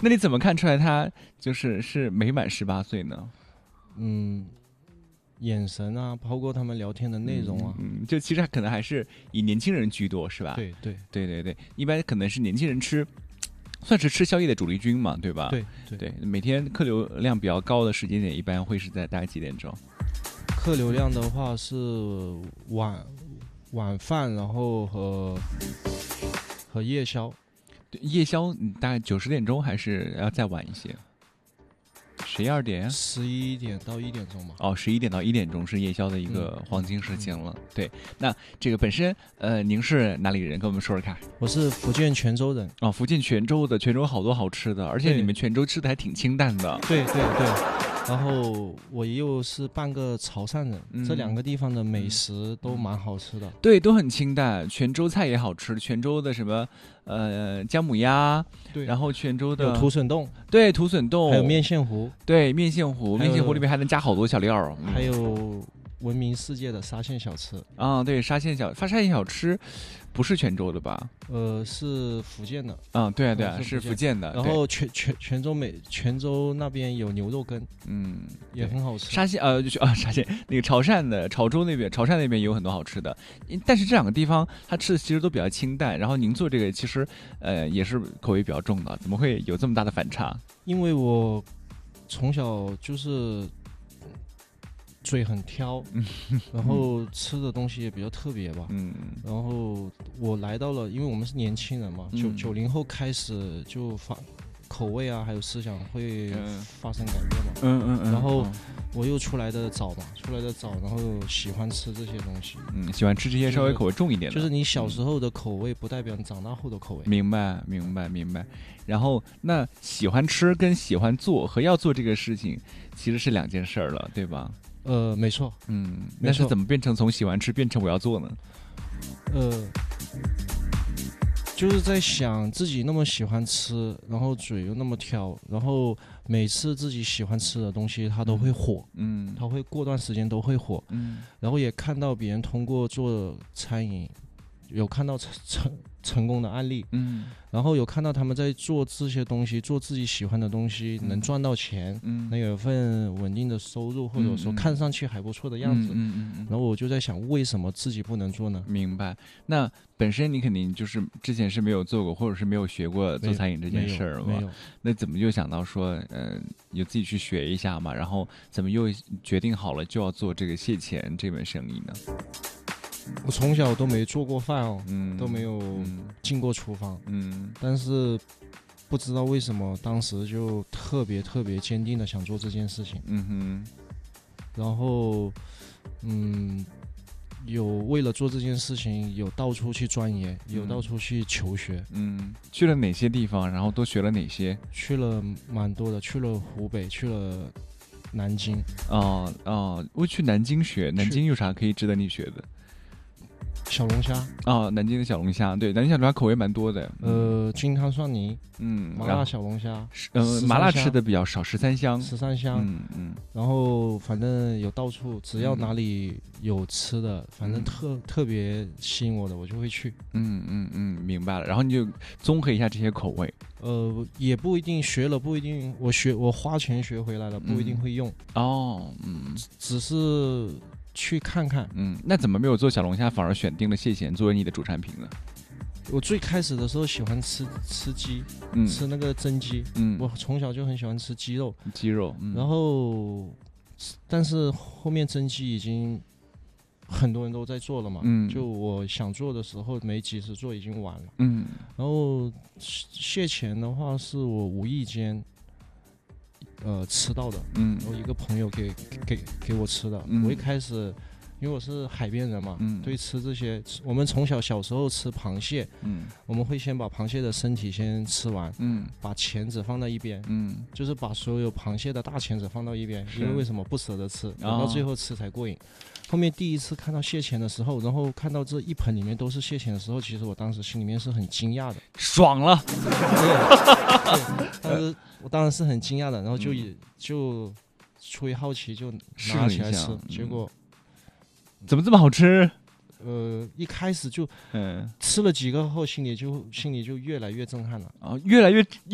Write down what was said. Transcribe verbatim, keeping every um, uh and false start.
那你怎么看出来他就是是没满十八岁呢？ 嗯，眼神啊，包括他们聊天的内容啊， 嗯，嗯就其实可能还是以年轻人居多，是吧？ 对对对对对，一般可能是年轻人吃，算是吃宵夜的主力军嘛，对吧？ 对对对，每天客流量比较高的时间点，一般会是在大概几点钟？ 客流量的话是晚晚饭，然后和和夜宵。 对，夜宵嗯大概九十点钟，还是要再晚一些？十一二点？ 十一点到一点钟嘛。 哦，十一点到一点钟是夜宵的一个黄金时间了。嗯、对，那这个本身呃，您是哪里人？跟我们说说看。 我是福建泉州人。 哦，福建泉州的，泉州好多好吃的，而且你们泉州吃的还挺清淡的。 对对对。然后我又是半个潮汕人、嗯，这两个地方的美食都蛮好吃的。 对，都很清淡。泉州菜也好吃，泉州的什么呃姜母鸭， 对， 然后泉州的有土笋冻， 对，土笋冻， 还有面线糊， 对，面线糊，面线糊里面还能加好多小料儿， 还有闻名世界的沙县小吃啊，对，沙县小沙县小吃。不是泉州的吧？ 呃，是福建的。 嗯，对啊，对啊，是福建的。 然后泉泉泉州美泉州那边有牛肉羹， 嗯， 也很好吃。 沙县呃，就是啊，沙县那个潮汕的潮州那边，潮汕那边也有很多好吃的。但是这两个地方它吃的其实都比较清淡。然后您做这个其实呃也是口味比较重的，怎么会有这么大的反差？ 因为我从小就是嘴很挑，然后吃的东西也比较特别吧。嗯，然后我来到了，因为我们是年轻人嘛，九九零后开始就发口味啊，还有思想会发生改变嘛。 嗯嗯嗯。 然后我又出来的早嘛，出来的早，然后喜欢吃这些东西。 嗯，喜欢吃这些稍微口味重一点的。 就是你小时候的口味，不代表你长大后的口味。 明白，明白，明白。然后那喜欢吃跟喜欢做和要做这个事情，其实是两件事儿了，对吧？ 呃，没错， 嗯，那是怎么变成从喜欢吃变成我要做呢？ 呃，就是在想自己那么喜欢吃，然后嘴又那么挑，然后每次自己喜欢吃的东西它都会火，嗯，它会过段时间都会火，嗯，然后也看到别人通过做餐饮，有看到成成成功的案例，嗯，然后有看到他们在做这些东西，做自己喜欢的东西，嗯、能赚到钱，嗯，能有一份稳定的收入，或者说看上去还不错的样子，嗯嗯嗯。然后我就在想，为什么自己不能做呢？ 明白。那本身你肯定就是之前是没有做过，或者是没有学过做餐饮这件事儿嘛？ 没有。 那怎么就想到说，嗯、呃，有自己去学一下嘛？然后怎么又决定好了就要做这个蟹钳这门生意呢？ 我从小都没做过饭哦，嗯，都没有进过厨房，嗯，但是不知道为什么当时就特别特别坚定的想做这件事情，嗯哼，然后嗯，有为了做这件事情有到处去钻研，有到处去求学， 嗯，去了哪些地方，然后都学了哪些？ 去了蛮多的，去了湖北，去了南京。 哦哦，我去南京学，南京有啥可以值得你学的？ 小龙虾哦，南京的小龙虾，对，南京小龙虾口味蛮多的。 呃，菌汤蒜泥，嗯，麻辣小龙虾， 呃，麻辣吃的比较少，十三香， 十三香，嗯嗯。然后反正有到处，只要哪里有吃的，嗯、反正特特别吸引我的，我就会去。 嗯嗯嗯，明白了。然后你就综合一下这些口味。 呃，也不一定学了，不一定我学我花钱学回来了，不一定会用。 嗯、哦，嗯， 只是。去看看， 嗯，那怎么没有做小龙虾，反而选定了蟹钳作为你的主产品呢？ 我最开始的时候喜欢吃吃鸡，嗯，吃那个蒸鸡，嗯，我从小就很喜欢吃鸡肉， 鸡肉，嗯、 然后，但是后面蒸鸡已经很多人都在做了嘛，嗯，就我想做的时候没及时做，已经晚了，嗯，然后蟹钳的话是我无意间。呃，吃到的，嗯，我一个朋友给给给我吃的。嗯、我一开始，因为我是海边人嘛，嗯，对吃这些，我们从小小时候吃螃蟹，嗯，我们会先把螃蟹的身体先吃完，嗯，把钳子放到一边，嗯，就是把所有螃蟹的大钳子放到一边，因为为什么不舍得吃，等到最后吃才过瘾。后面第一次看到蟹钳的时候，然后看到这一盆里面都是蟹钳的时候，其实我当时心里面是很惊讶的， 爽了。 对，但是我当然是很惊讶的，然后就也、嗯、就出于好奇就拿起来吃，嗯、结果怎么这么好吃？ 呃，一开始就嗯吃了几个后，心里就心里就越来越震撼了啊，越来越。